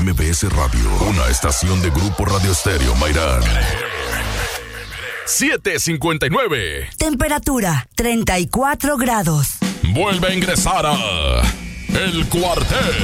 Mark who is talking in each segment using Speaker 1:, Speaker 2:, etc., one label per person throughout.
Speaker 1: MBS Radio, una estación de Grupo Radio Estéreo Mairán. 7:59.
Speaker 2: Temperatura 34 grados.
Speaker 1: Vuelve a ingresar a El Cuartel.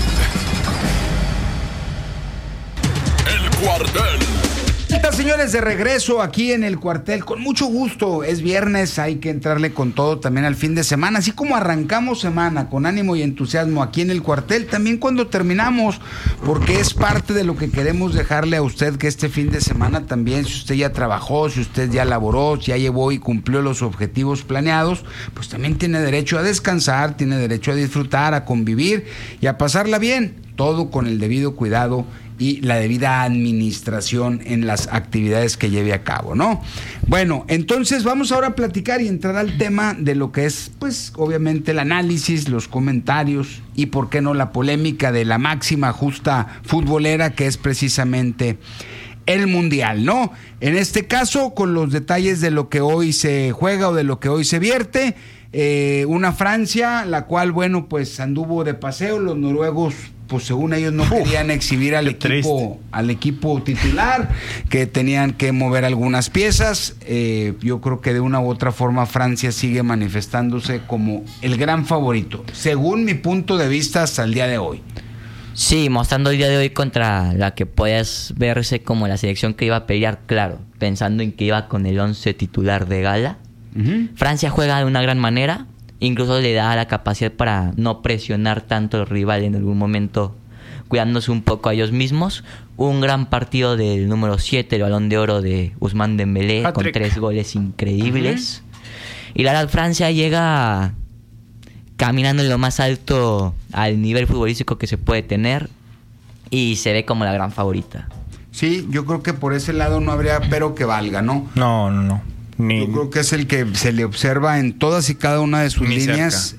Speaker 1: El Cuartel.
Speaker 3: Señores, de regreso aquí en El Cuartel, con mucho gusto. Es viernes, hay que entrarle con todo también al fin de semana. Así como arrancamos semana con ánimo y entusiasmo aquí en El Cuartel, también cuando terminamos, porque es parte de lo que queremos dejarle a usted, que este fin de semana también, si usted ya trabajó, si usted ya laboró, si ya llevó y cumplió los objetivos planeados, pues también tiene derecho a descansar, tiene derecho a disfrutar, a convivir y a pasarla bien, todo con el debido cuidado y la debida administración en las actividades que lleve a cabo, ¿no? Bueno, entonces vamos ahora a platicar y entrar al tema de lo que es, pues, obviamente el análisis, los comentarios y, ¿por qué no, la polémica de la máxima justa futbolera, que es precisamente el Mundial, ¿no? En este caso, con los detalles de lo que hoy se juega o de lo que hoy se vierte, una Francia, la cual, bueno, pues anduvo de paseo. Los noruegos, pues según ellos no querían exhibir al equipo titular, que tenían que mover algunas piezas. Yo creo que de una u otra forma Francia sigue manifestándose como el gran favorito, según mi punto de vista hasta el día de hoy.
Speaker 4: Sí, mostrando el día de hoy contra la que puedes verse como la selección que iba a pelear, claro, pensando en que iba con el 11 titular de gala. Uh-huh. Francia juega de una gran manera, incluso le da la capacidad para no presionar tanto al rival en algún momento, cuidándose un poco a ellos mismos. Un gran partido del número 7, el Balón de Oro de Ousmane Dembélé, con 3 goles increíbles. Uh-huh. Y la verdad, Francia llega caminando en lo más alto al nivel futbolístico que se puede tener y se ve como la gran favorita. Sí,
Speaker 3: yo creo que por ese lado no habría pero que valga, ¿no?
Speaker 5: No.
Speaker 3: Yo creo que es el que se le observa en todas y cada una de sus líneas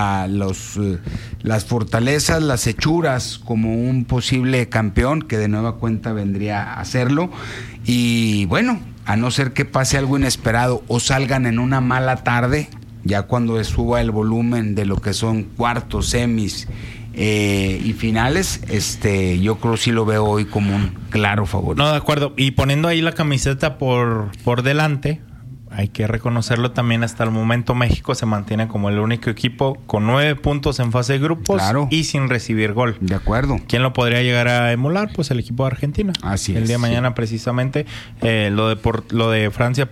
Speaker 3: las fortalezas, las hechuras como un posible campeón, que de nueva cuenta vendría a hacerlo. Y bueno, a no ser que pase algo inesperado o salgan en una mala tarde, ya cuando suba el volumen de lo que son cuartos, semis y finales, yo creo sí lo veo hoy como un claro favorito.
Speaker 5: No, de acuerdo. Y poniendo ahí la camiseta por delante, hay que reconocerlo también, hasta el momento México se mantiene como el único equipo con 9 puntos en fase de grupos, claro, y sin recibir gol.
Speaker 3: De acuerdo.
Speaker 5: ¿Quién lo podría llegar a emular? Pues el equipo de Argentina.
Speaker 3: Así es.
Speaker 5: El día de mañana precisamente. Lo de Francia,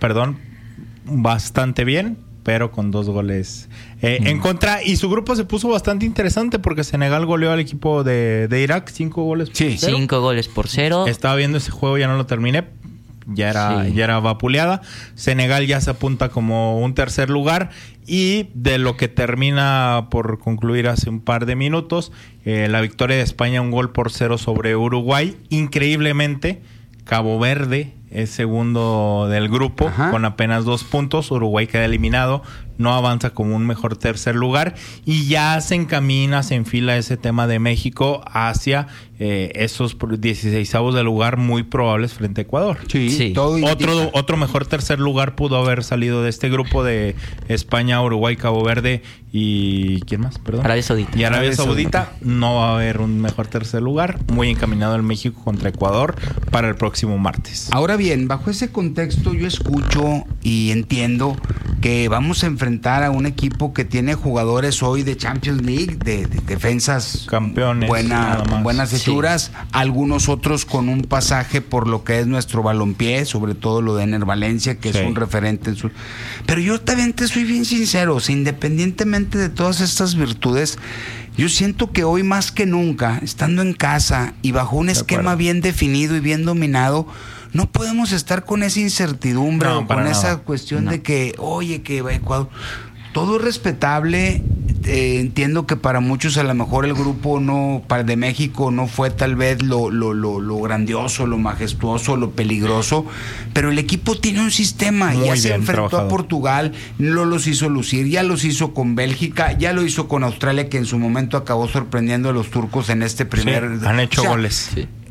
Speaker 5: bastante bien, pero con 2 goles en contra. Y su grupo se puso bastante interesante porque Senegal goleó al equipo de Irak 5 goles por 0.
Speaker 4: 5 goles por 0.
Speaker 5: Estaba viendo ese juego, ya no lo terminé. Ya era vapuleada. Senegal ya se apunta como un tercer lugar. Y de lo que termina por concluir hace un par de minutos, la victoria de España 1-0 sobre Uruguay. Increíblemente, Cabo Verde es segundo del grupo. Ajá. Con apenas 2 puntos. Uruguay queda eliminado, no avanza como un mejor tercer lugar y ya se enfila ese tema de México hacia esos 16avos de lugar muy probables frente a Ecuador.
Speaker 3: Sí.
Speaker 5: Otro mejor tercer lugar pudo haber salido de este grupo de España, Uruguay, Cabo Verde y ¿quién más? Perdón.
Speaker 4: Arabia Saudita.
Speaker 5: Y Arabia Saudita. No va a haber un mejor tercer lugar, muy encaminado el México contra Ecuador para el próximo martes.
Speaker 3: Ahora bien, bajo ese contexto yo escucho y entiendo que vamos a enfrentar a un equipo que tiene jugadores hoy de Champions League, de defensas
Speaker 5: campeones,
Speaker 3: buenas hechuras, sí. Algunos otros con un pasaje por lo que es nuestro balompié, sobre todo lo de Ener Valencia, que sí, es un referente en su... Pero yo también te soy bien sincero, independientemente de todas estas virtudes, yo siento que hoy más que nunca, estando en casa y bajo un esquema bien definido y bien dominado, no podemos estar con esa incertidumbre o con esa cuestión de que, oye, que Ecuador, todo es respetable. Entiendo que para muchos a lo mejor el grupo de México no fue tal vez lo grandioso, lo majestuoso, lo peligroso, pero el equipo tiene un sistema. Ya se enfrentó a Portugal, no los hizo lucir, ya los hizo con Bélgica, ya lo hizo con Australia, que en su momento acabó sorprendiendo a los turcos en este primer...
Speaker 5: Sí, han hecho goles. Sí.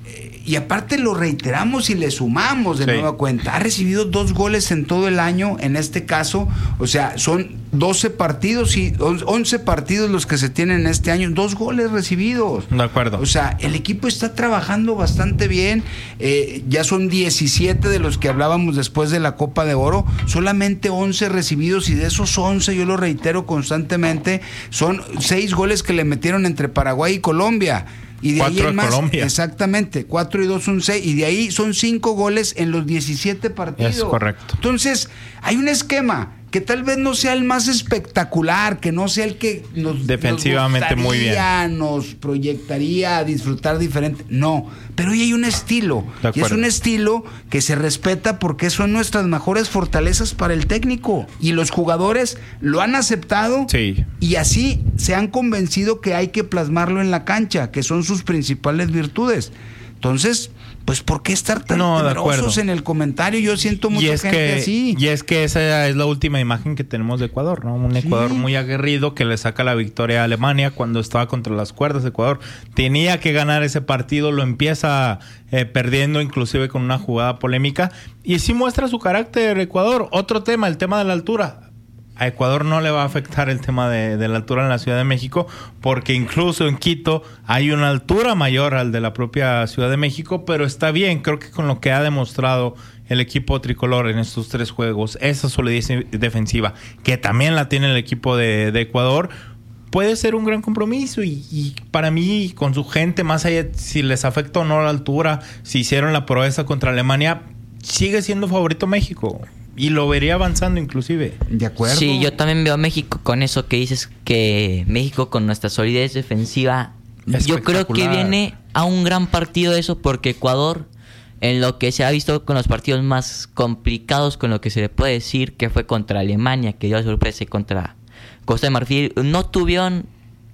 Speaker 3: y aparte lo reiteramos y le sumamos de nueva cuenta. Ha recibido 2 goles en todo el año, en este caso. O sea, son 12 partidos y 11 partidos los que se tienen este año. 2 goles recibidos.
Speaker 5: De acuerdo.
Speaker 3: O sea, el equipo está trabajando bastante bien. Ya son 17 de los que hablábamos después de la Copa de Oro. Solamente 11 recibidos, y de esos 11, yo lo reitero constantemente, son 6 goles que le metieron entre Paraguay y Colombia. Y de
Speaker 5: 4
Speaker 3: ahí en más,
Speaker 5: Colombia.
Speaker 3: Exactamente, 4 y 2 son 6, y de ahí son 5 goles en los 17 partidos.
Speaker 5: Es correcto.
Speaker 3: Entonces, hay un esquema que tal vez no sea el más espectacular, que no sea el que
Speaker 5: defensivamente
Speaker 3: nos
Speaker 5: muy bien,
Speaker 3: nos proyectaría a disfrutar diferente. No, pero hoy hay un estilo, y es un estilo que se respeta porque son nuestras mejores fortalezas para el técnico, y los jugadores lo han aceptado, y así se han convencido que hay que plasmarlo en la cancha, que son sus principales virtudes. Entonces, pues ¿por qué estar tan temerosos en el comentario? Yo siento mucha gente así.
Speaker 5: Y es que esa es la última imagen que tenemos de Ecuador, ¿no? Un Ecuador muy aguerrido que le saca la victoria a Alemania cuando estaba contra las cuerdas. Ecuador tenía que ganar ese partido, lo empieza perdiendo inclusive con una jugada polémica, y sí muestra su carácter Ecuador. Otro tema, el tema de la altura. A Ecuador no le va a afectar el tema de la altura en la Ciudad de México, porque incluso en Quito hay una altura mayor al de la propia Ciudad de México, pero está bien. Creo que con lo que ha demostrado el equipo tricolor en estos 3 juegos, esa solidez defensiva, que también la tiene el equipo de Ecuador, puede ser un gran compromiso. Y para mí, con su gente, más allá si les afecta o no la altura, si hicieron la proeza contra Alemania, sigue siendo favorito México. Y lo vería avanzando inclusive.
Speaker 3: ¿De acuerdo?
Speaker 4: Sí, yo también veo a México con eso que dices, que México con nuestra solidez defensiva, yo creo que viene a un gran partido eso, porque Ecuador, en lo que se ha visto con los partidos más complicados, con lo que se le puede decir que fue contra Alemania, que dio sorpresa, contra Costa de Marfil, no tuvieron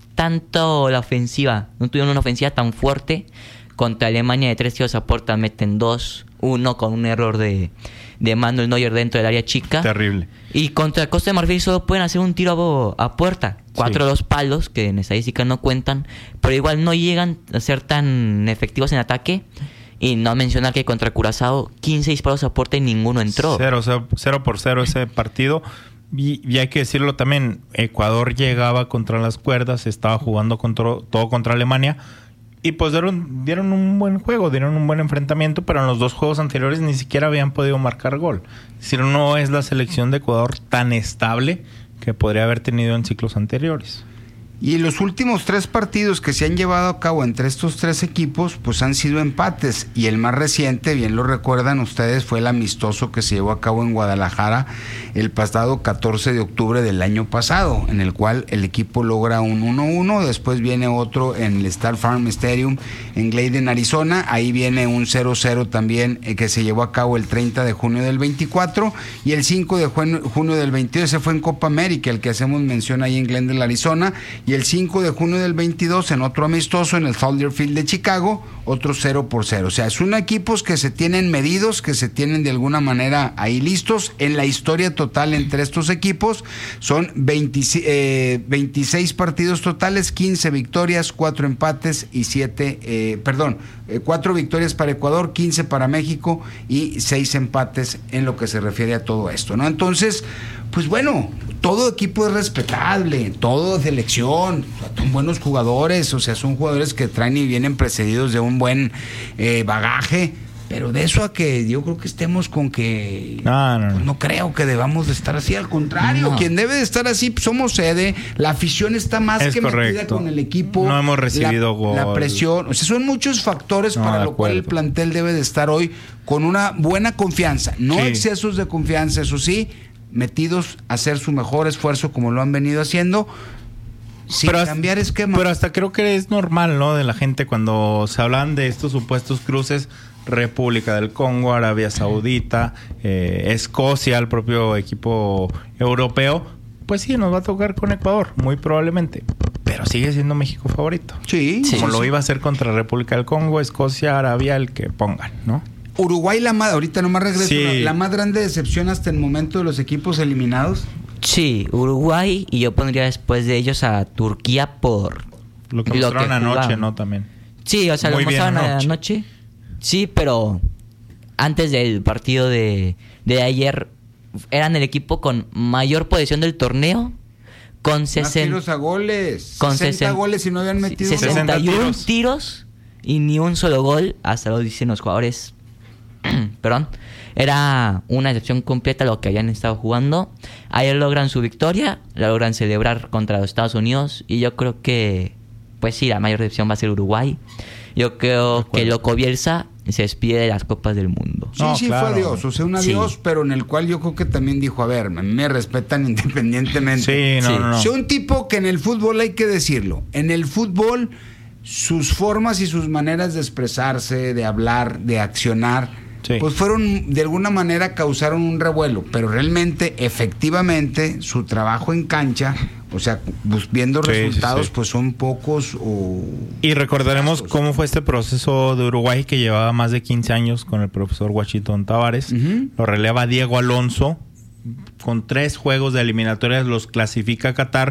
Speaker 4: tanto la ofensiva, no tuvieron una ofensiva tan fuerte. Contra Alemania de 3 tiros a puerta meten 2, uno con un error de Manuel Neuer dentro del área chica.
Speaker 5: Terrible.
Speaker 4: Y contra Costa de Marfil solo pueden hacer un tiro a puerta. 4 o 2 palos, que en estadística no cuentan, pero igual no llegan a ser tan efectivos en ataque. Y no mencionar que contra Curazao 15 disparos a puerta y ninguno entró.
Speaker 5: 0-0 ese partido. Y hay que decirlo también, Ecuador llegaba contra las cuerdas, estaba jugando todo contra Alemania. Y pues dieron un buen juego, dieron un buen enfrentamiento, pero en los 2 juegos anteriores ni siquiera habían podido marcar gol. Es decir, no es la selección de Ecuador tan estable que podría haber tenido en ciclos anteriores.
Speaker 3: Y los últimos 3 partidos que se han llevado a cabo entre estos 3 equipos, pues han sido empates. Y el más reciente, bien lo recuerdan ustedes, fue el amistoso que se llevó a cabo en Guadalajara el pasado 14 de octubre del año pasado, en el cual el equipo logra un 1-1. Después viene otro en el Star Farm Stadium en Glendale, Arizona. Ahí viene un 0-0 también que se llevó a cabo el 30 de junio del 24. Y el 5 de junio del 22, ese fue en Copa América, el que hacemos mención ahí en Glendale, Arizona. Y el 5 de junio del 22, en otro amistoso en el Soldier Field de Chicago, otro 0-0. O sea, son equipos que se tienen medidos, que se tienen de alguna manera ahí listos. En la historia total entre estos equipos son 26 partidos totales, 15 victorias, 4 empates y 4 victorias para Ecuador, 15 para México y 6 empates en lo que se refiere a todo esto, ¿no? Entonces, pues bueno, todo equipo es respetable, todo selección, son buenos jugadores, o sea, son jugadores que traen y vienen precedidos de un buen bagaje, pero de eso a que yo creo que estemos con que no creo que debamos de estar así, al contrario, quien debe de estar así, pues somos sede, la afición está más que metida con el equipo,
Speaker 5: no hemos recibido gol,
Speaker 3: la presión, o sea, son muchos factores para lo cual el plantel debe de estar hoy con una buena confianza, excesos de confianza, eso sí, metidos a hacer su mejor esfuerzo como lo han venido haciendo, sin cambiar esquema.
Speaker 5: Pero hasta creo que es normal, ¿no? De la gente cuando se hablan de estos supuestos cruces, República del Congo, Arabia Saudita, Escocia, el propio equipo europeo, pues sí, nos va a tocar con Ecuador, muy probablemente. Pero sigue siendo México favorito.
Speaker 3: Sí.
Speaker 5: Como lo iba a hacer contra República del Congo, Escocia, Arabia, el que pongan, ¿no?
Speaker 3: Uruguay, ahorita nomás regreso, la más grande decepción hasta el momento de los equipos eliminados.
Speaker 4: Sí, Uruguay, y yo pondría después de ellos a Turquía por
Speaker 5: lo que mostraron anoche, ¿no? También.
Speaker 4: Sí, o sea, lo mostraron anoche. Sí, pero antes del partido de ayer eran el equipo con mayor posesión del torneo, con 60
Speaker 3: tiros a goles,
Speaker 4: con
Speaker 3: 60 goles y no habían metido
Speaker 4: 61 tiros y ni un solo gol, hasta lo dicen los jugadores. Perdón. Era una excepción completa lo que habían estado jugando. Ayer logran su victoria, la logran celebrar contra los Estados Unidos y yo creo que, pues sí, la mayor decepción va a ser Uruguay. Yo creo que Loco Bielsa se despide de las Copas del Mundo.
Speaker 3: Sí, claro. Fue adiós, o sea, un adiós, pero en el cual yo creo que también dijo, a ver, me respetan independientemente.
Speaker 5: Sí, no.
Speaker 3: O sea, un tipo que en el fútbol hay que decirlo, en el fútbol sus formas y sus maneras de expresarse, de hablar, de accionar, pues fueron, de alguna manera causaron un revuelo, pero realmente, efectivamente, su trabajo en cancha, o sea, viendo resultados, pues son pocos.
Speaker 5: Y recordaremos cómo fue este proceso de Uruguay que llevaba más de 15 años con el profesor Guachitón Tavares. Lo releva Diego Alonso, con 3 juegos de eliminatorias los clasifica a Qatar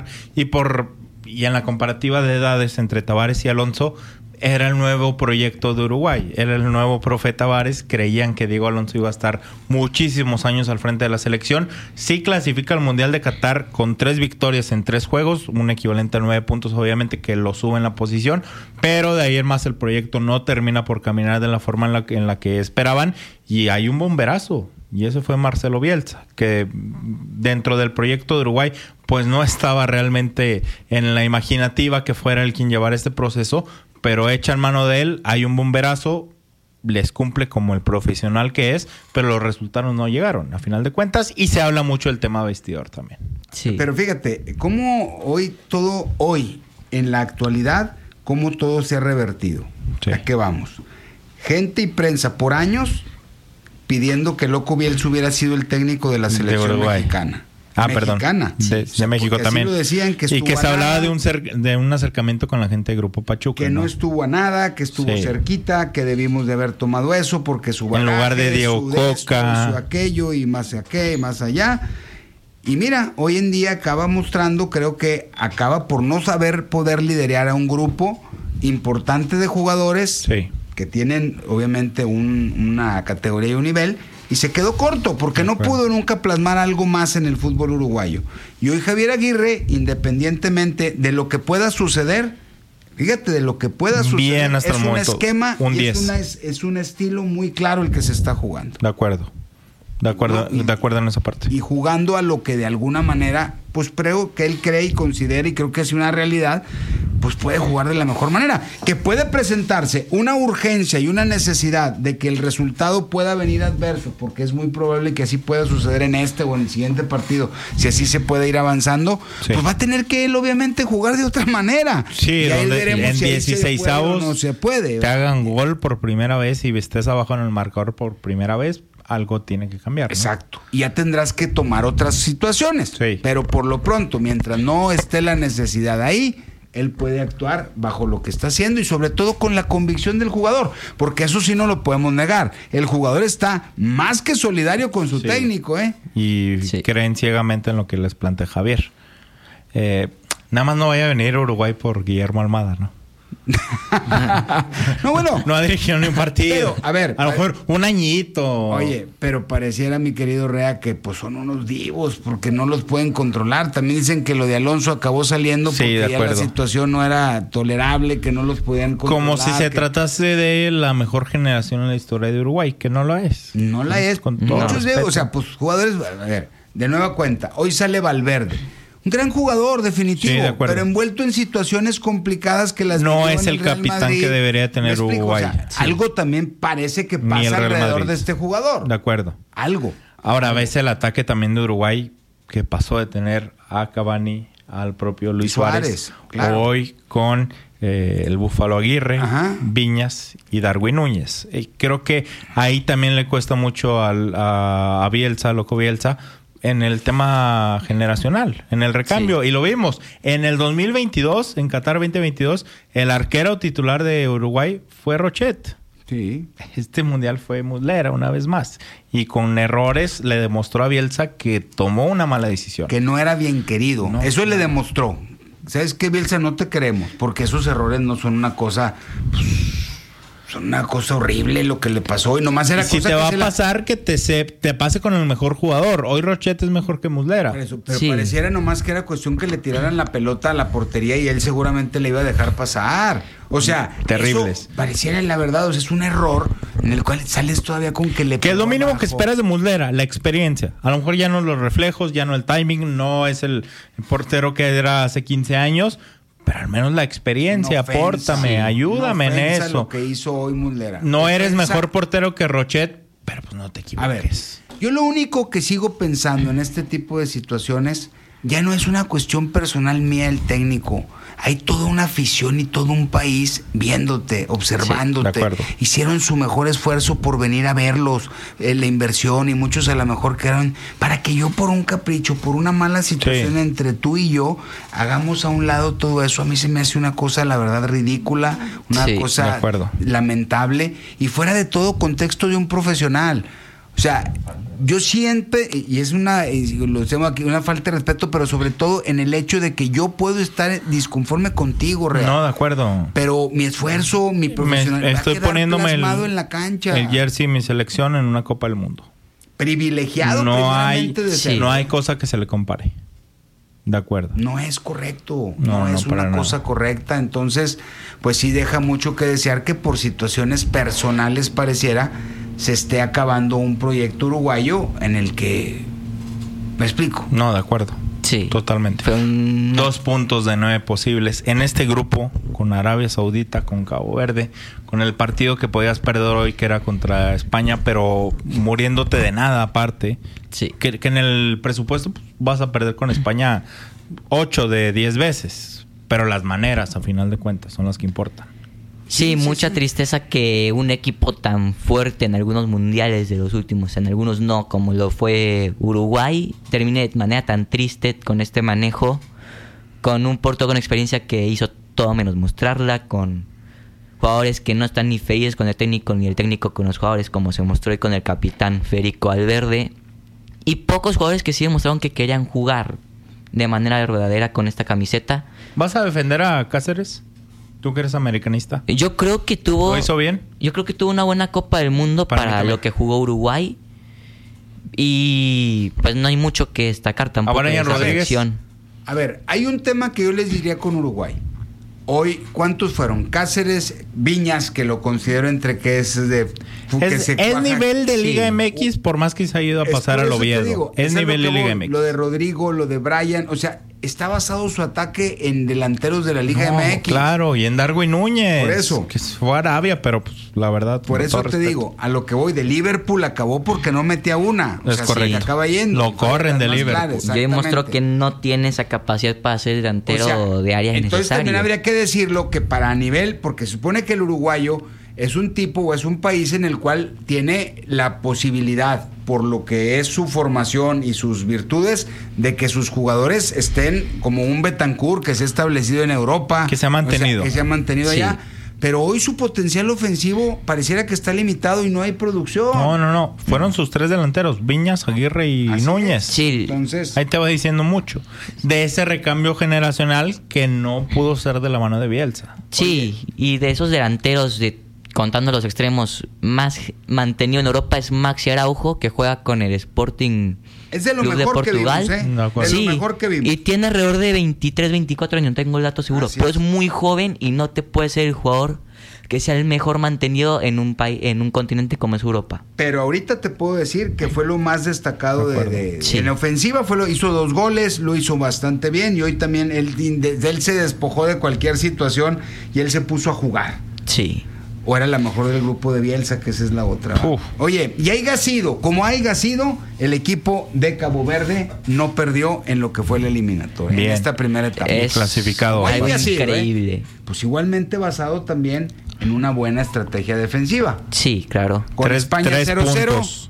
Speaker 5: y en la comparativa de edades entre Tavares y Alonso, era el nuevo proyecto de Uruguay, era el nuevo profe Tavares. Creían que Diego Alonso iba a estar muchísimos años al frente de la selección. Sí clasifica al Mundial de Qatar con 3 victorias en 3 juegos, un equivalente a 9 puntos, obviamente, que lo sube en la posición, pero de ahí en más el proyecto no termina por caminar de la forma en la que esperaban, y hay un bomberazo. Y ese fue Marcelo Bielsa, que dentro del proyecto de Uruguay pues no estaba realmente en la imaginativa que fuera el quien llevara este proceso, pero echan mano de él, hay un bomberazo, les cumple como el profesional que es, pero los resultados no llegaron, a final de cuentas, y se habla mucho del tema vestidor también.
Speaker 4: Sí.
Speaker 3: Pero fíjate, cómo hoy, en la actualidad, cómo todo se ha revertido. Sí. ¿A qué vamos? Gente y prensa por años pidiendo que Loco Bielsa hubiera sido el técnico de la selección mexicana.
Speaker 5: Mexicana. Perdón. De México también.
Speaker 3: Lo decían, que
Speaker 5: y que se hablaba de un acercamiento con la gente de Grupo Pachuca.
Speaker 3: Que no estuvo a nada, que estuvo cerquita, que debimos de haber tomado eso porque su bagaje,
Speaker 5: en lugar de Diego Coca,
Speaker 3: su aquello y más aquí y más allá. Y mira, hoy en día acaba mostrando, creo que acaba por no saber poder liderar a un grupo importante de jugadores que tienen obviamente una categoría y un nivel, y se quedó corto porque no pudo nunca plasmar algo más en el fútbol uruguayo. Y hoy Javier Aguirre, independientemente de lo que pueda suceder, fíjate, de lo que pueda suceder, es un esquema, es un estilo muy claro el que se está jugando.
Speaker 5: De acuerdo en esa parte.
Speaker 3: Y jugando a lo que de alguna manera, pues creo que él cree y considera, y creo que es una realidad, pues puede jugar de la mejor manera. Que puede presentarse una urgencia y una necesidad de que el resultado pueda venir adverso, porque es muy probable que así pueda suceder en este o en el siguiente partido, si así se puede ir avanzando, pues va a tener que él obviamente jugar de otra manera.
Speaker 5: Sí, y ahí veremos en si 16avos no se puede. Te hagan gol por primera vez y estés abajo en el marcador por primera vez, algo tiene que cambiar, ¿no?
Speaker 3: Exacto. Y ya tendrás que tomar otras situaciones.
Speaker 5: Sí.
Speaker 3: Pero por lo pronto, mientras no esté la necesidad ahí, él puede actuar bajo lo que está haciendo y sobre todo con la convicción del jugador, porque eso sí no lo podemos negar. El jugador está más que solidario con su técnico,
Speaker 5: Y creen ciegamente en lo que les plantea Javier. Nada más no vaya a venir a Uruguay por Guillermo Almada, ¿no?
Speaker 3: No, bueno.
Speaker 5: No ha dirigido ni un partido.
Speaker 3: Pero, a ver.
Speaker 5: A lo mejor un añito.
Speaker 3: Oye, pero pareciera, mi querido Rea, que pues son unos divos porque no los pueden controlar. También dicen que lo de Alonso acabó saliendo porque ya la situación no era tolerable, que no los podían controlar.
Speaker 5: Como si se tratase de la mejor generación en la historia de Uruguay, que no lo es.
Speaker 3: No la es.
Speaker 5: Con todo
Speaker 3: muchos de, o sea, pues jugadores, a ver, de nueva cuenta, hoy sale Valverde. Un gran jugador, definitivo, pero envuelto en situaciones complicadas que las
Speaker 5: no es el capitán Madrid, que debería tener Uruguay.
Speaker 3: O sea, algo también parece que pasa alrededor de este jugador.
Speaker 5: De acuerdo.
Speaker 3: Algo.
Speaker 5: Ahora ves el ataque también de Uruguay, que pasó de tener a Cavani al propio Luis Suárez claro. Hoy con el Búfalo Aguirre, Viñas y Darwin Núñez. Creo que ahí también le cuesta mucho a Bielsa, Loco Bielsa, en el tema generacional, en el recambio. Y lo vimos. En el 2022, en Qatar 2022, el arquero titular de Uruguay fue Rochet.
Speaker 3: Sí.
Speaker 5: Este mundial fue Muslera una vez más. Y con errores le demostró a Bielsa que tomó una mala decisión.
Speaker 3: Que no era bien querido. No, eso le demostró. ¿Sabes qué, Bielsa? No te queremos. Porque esos errores no son una cosa... Es una cosa horrible lo que le pasó y nomás era
Speaker 5: y si
Speaker 3: cosa
Speaker 5: te
Speaker 3: que
Speaker 5: va a pasar que te pase con el mejor jugador. Hoy Rochet es mejor que Muslera.
Speaker 3: Pero
Speaker 4: Sí.
Speaker 3: pareciera nomás que era cuestión que le tiraran la pelota a la portería y él seguramente le iba a dejar pasar. O sea,
Speaker 5: Terribles.
Speaker 3: eso pareciera la verdad, o sea, es un error en el cual sales todavía con que le
Speaker 5: Que es lo
Speaker 3: pegó
Speaker 5: mínimo
Speaker 3: abajo.
Speaker 5: que esperas de Muslera, la experiencia. A lo mejor ya no los reflejos, ya no el timing, no es el portero que era hace 15 años, pero al menos la experiencia,
Speaker 3: Una ofensa,
Speaker 5: apórtame,
Speaker 3: sí.
Speaker 5: ayúdame
Speaker 3: Una
Speaker 5: en
Speaker 3: ofensa
Speaker 5: eso.
Speaker 3: Lo que hizo hoy Muslera.
Speaker 5: No eres
Speaker 3: Ofensa.
Speaker 5: mejor portero que Rochet, pero pues no te
Speaker 3: A ver,
Speaker 5: equivoques.
Speaker 3: yo lo único que sigo pensando en este tipo de situaciones ya no es una cuestión personal mía del técnico. Hay toda una afición y todo un país viéndote, observándote.
Speaker 5: de acuerdo.
Speaker 3: Hicieron su mejor esfuerzo por venir a verlos, la inversión, y muchos a lo mejor quedaron para que yo por un capricho, por una mala situación
Speaker 5: Sí.
Speaker 3: entre tú y yo, hagamos a un lado todo eso. A mí se me hace una cosa, la verdad, ridícula, una
Speaker 4: Sí, de
Speaker 3: cosa
Speaker 5: acuerdo.
Speaker 3: lamentable y fuera de todo contexto de un profesional. O sea, yo siempre, y es lo tengo aquí, una falta de respeto, pero sobre todo en el hecho de que yo puedo estar disconforme contigo, Real.
Speaker 5: No, de acuerdo.
Speaker 3: Pero mi esfuerzo, mi profesionalidad va a
Speaker 5: Estoy
Speaker 3: quedar
Speaker 5: poniéndome
Speaker 3: plasmado en la cancha.
Speaker 5: el jersey, mi selección en una Copa del Mundo.
Speaker 3: Privilegiado
Speaker 5: No hay,
Speaker 3: primeramente de ser.
Speaker 5: no hay cosa que se le compare. De acuerdo.
Speaker 3: No es correcto,
Speaker 5: No,
Speaker 3: no es
Speaker 5: no, para
Speaker 3: una
Speaker 5: nada.
Speaker 3: cosa correcta. Entonces, pues sí deja mucho que desear que por situaciones personales pareciera se esté acabando un proyecto uruguayo en el que... ¿Me explico?
Speaker 5: No, de acuerdo.
Speaker 4: Sí.
Speaker 5: Totalmente.
Speaker 4: Fue un...
Speaker 5: 2 puntos de 9 posibles. En este grupo, con Arabia Saudita, con Cabo Verde, con el partido que podías perder hoy, que era contra España, pero muriéndote de nada aparte.
Speaker 4: Sí.
Speaker 5: Que en el presupuesto pues, vas a perder con España 8 de 10 veces. Pero las maneras, a final de cuentas, son las que importan.
Speaker 4: Sí, mucha tristeza que un equipo tan fuerte en algunos mundiales de los últimos, en algunos no, como lo fue Uruguay, termine de manera tan triste con este manejo, con un Porto con experiencia que hizo todo menos mostrarla, con jugadores que no están ni felices con el técnico, ni el técnico con los jugadores, como se mostró hoy con el capitán Federico Valverde, y pocos jugadores que sí demostraron que querían jugar de manera verdadera con esta camiseta.
Speaker 5: ¿Vas a defender a Cáceres? ¿Tú que eres americanista?
Speaker 4: Yo creo que tuvo...
Speaker 5: ¿Lo hizo bien?
Speaker 4: Yo creo que tuvo una buena Copa del Mundo
Speaker 5: Para mí
Speaker 4: para
Speaker 5: también.
Speaker 4: lo que jugó Uruguay. Y pues no hay mucho que destacar tampoco de
Speaker 5: Brian
Speaker 4: esa
Speaker 5: Rodríguez.
Speaker 4: selección.
Speaker 3: A ver, hay un tema que yo les diría con Uruguay. Hoy, ¿cuántos fueron? Cáceres, Viñas, que lo considero entre que es de... que
Speaker 5: Es
Speaker 3: se cuaja.
Speaker 5: nivel de
Speaker 4: Sí.
Speaker 5: Liga MX, por más que se ha ido a
Speaker 3: Es
Speaker 5: pasar
Speaker 3: por
Speaker 5: al
Speaker 3: eso te
Speaker 5: Oviedo.
Speaker 3: digo,
Speaker 5: Es
Speaker 3: a
Speaker 5: nivel
Speaker 3: lo
Speaker 5: de
Speaker 3: que
Speaker 5: Liga
Speaker 3: voy.
Speaker 5: MX.
Speaker 3: Lo de Rodrigo, lo de Brian, o sea, está basado su ataque en delanteros de la Liga
Speaker 5: No,
Speaker 3: MX.
Speaker 5: claro, y en Darwin Núñez.
Speaker 3: Por eso.
Speaker 5: Que fue a Arabia, pero pues, la verdad.
Speaker 3: Por
Speaker 5: con
Speaker 3: eso
Speaker 5: todo
Speaker 3: te
Speaker 5: respeto.
Speaker 3: digo, a lo que voy, de Liverpool acabó porque no metía una. O
Speaker 5: Es
Speaker 3: sea,
Speaker 5: correcto.
Speaker 3: se acaba yendo.
Speaker 5: Lo corren de
Speaker 3: Más
Speaker 5: Liverpool.
Speaker 3: claras,
Speaker 4: Ya demostró
Speaker 3: exactamente.
Speaker 4: que no tiene esa capacidad para ser delantero
Speaker 3: O sea,
Speaker 4: de área
Speaker 3: entonces también
Speaker 4: innecesario.
Speaker 3: habría que decirlo que para nivel, porque se supone que el uruguayo es un tipo o es un país en el cual tiene la posibilidad, por lo que es su formación y sus virtudes, de que sus jugadores estén como un Betancourt que se ha establecido en Europa.
Speaker 5: Que se ha mantenido.
Speaker 3: O sea, que se ha mantenido
Speaker 4: Sí.
Speaker 3: allá. Pero hoy su potencial ofensivo pareciera que está limitado y no hay producción.
Speaker 5: No. Fueron sus 3 delanteros: Viñas, Aguirre y
Speaker 3: Así
Speaker 5: Núñez.
Speaker 4: Sí,
Speaker 3: Entonces,
Speaker 5: Ahí te va diciendo mucho. De ese recambio generacional que no pudo ser de la mano de Bielsa.
Speaker 4: sí, y de esos delanteros, contando los extremos, más mantenido en Europa es Maxi Araujo, que juega con el Sporting
Speaker 3: es de lo
Speaker 4: Club
Speaker 3: mejor
Speaker 4: de
Speaker 3: que vimos,
Speaker 4: Portugal.
Speaker 3: ¿eh?
Speaker 5: De acuerdo.
Speaker 3: De lo mejor que vimos.
Speaker 4: Y tiene alrededor de 23, 24 años, no tengo el dato seguro.
Speaker 3: Así
Speaker 4: Pero
Speaker 3: es.
Speaker 4: es muy joven y no te puede ser el jugador que sea el mejor mantenido en un país, en un continente como es Europa.
Speaker 3: Pero ahorita te puedo decir que fue lo más destacado
Speaker 5: De acuerdo.
Speaker 4: Sí.
Speaker 3: en la ofensiva. Hizo 2 goles, lo hizo bastante bien. Y hoy también él se despojó de cualquier situación y él se puso a jugar.
Speaker 4: Sí.
Speaker 3: O era la mejor del grupo de Bielsa, que esa es la otra. ¿va?
Speaker 5: Uf.
Speaker 3: Oye, y haya sido, como haya sido, el equipo de Cabo Verde no perdió en lo que fue el eliminatorio.
Speaker 5: Bien.
Speaker 3: En esta primera etapa.
Speaker 4: Es
Speaker 5: clasificado.
Speaker 3: Oye,
Speaker 4: algo
Speaker 3: había sido,
Speaker 4: increíble.
Speaker 3: Pues igualmente basado también en una buena estrategia defensiva.
Speaker 4: Sí, claro.
Speaker 3: Con España
Speaker 5: 3
Speaker 3: 0-0.
Speaker 5: puntos.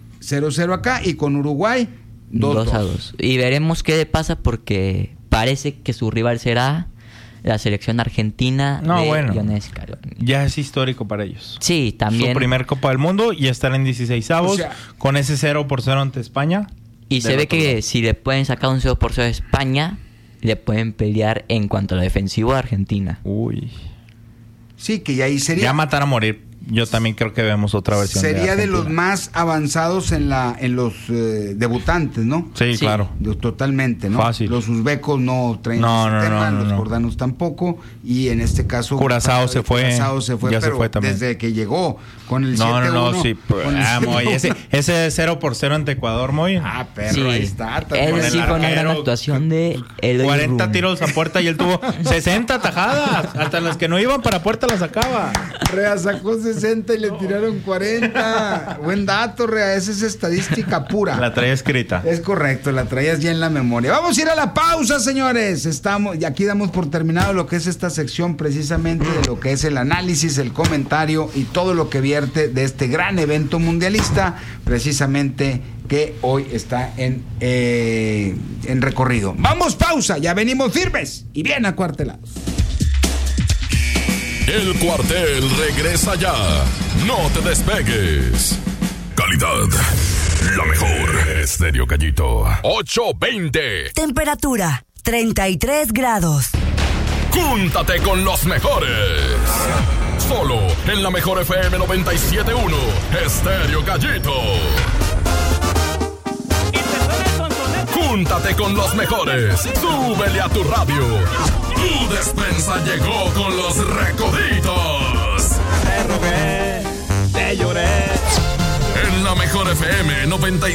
Speaker 3: 0-0 acá y con Uruguay 2-2.
Speaker 4: 2-2. Y veremos qué le pasa porque parece que su rival será la selección argentina
Speaker 5: No,
Speaker 4: de
Speaker 5: bueno.
Speaker 4: Lionel Scaloni.
Speaker 5: Ya es histórico para ellos.
Speaker 4: Sí, también.
Speaker 5: Su primer Copa del Mundo y estar en 16avos
Speaker 3: O sea,
Speaker 5: con ese 0-0 ante España.
Speaker 4: Y se ve que si le pueden sacar un 0-0 a España, le pueden pelear en cuanto a lo defensivo a Argentina.
Speaker 5: Uy.
Speaker 3: Sí, que ahí sería...
Speaker 5: Ya matar a morir. Yo también creo que vemos otra versión.
Speaker 3: Sería de los más avanzados en los debutantes, ¿no?
Speaker 5: Sí, claro.
Speaker 3: Totalmente, ¿no?
Speaker 5: Fácil.
Speaker 3: Los uzbecos no traen ese tema, los jordanos tampoco, y en este caso...
Speaker 5: Curazao se fue.
Speaker 3: Curazao se fue,
Speaker 5: ya
Speaker 3: pero
Speaker 5: se fue también.
Speaker 3: desde que llegó con el 7-1.
Speaker 5: No, sí. Moy, ese 0-0 ante Ecuador, Moy.
Speaker 3: Ah, perro,
Speaker 4: Sí.
Speaker 3: ahí está.
Speaker 4: Él sí fue una gran actuación de Eloy
Speaker 5: 40
Speaker 4: Room.
Speaker 5: tiros a puerta y él tuvo 60 tajadas. Hasta las que no iban para puerta las sacaba.
Speaker 3: Rea sacó 60 y le tiraron 40. Buen dato, Rea. Esa es estadística pura.
Speaker 5: La traía escrita.
Speaker 3: Es correcto, la traías ya en la memoria. Vamos a ir a la pausa, señores. Y aquí damos por terminado lo que es esta sección precisamente de lo que es el análisis, el comentario y todo lo que vierte de este gran evento mundialista, precisamente que hoy está en recorrido. Vamos, pausa. Ya venimos firmes y bien acuartelados.
Speaker 1: El Cuartel regresa ya. No te despegues. Calidad, la mejor. Estéreo Gallito 820.
Speaker 2: Temperatura 33 grados.
Speaker 1: Júntate con los mejores. Solo en la mejor FM 97.1. Estéreo Gallito. Júntate con los mejores. Súbele a tu radio. Tu despensa llegó con los recoditos.
Speaker 6: Te rogué, te lloré.
Speaker 1: En la mejor FM 97.1.